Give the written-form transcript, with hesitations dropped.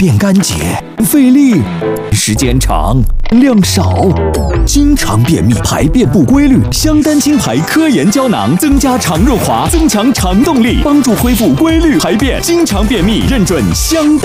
便干洁，费力，时间长，量少，经常便秘，排便不规律。香丹清排科研胶囊增加肠润滑，增强肠动力，帮助恢复规律排便。经常便秘认准香丹。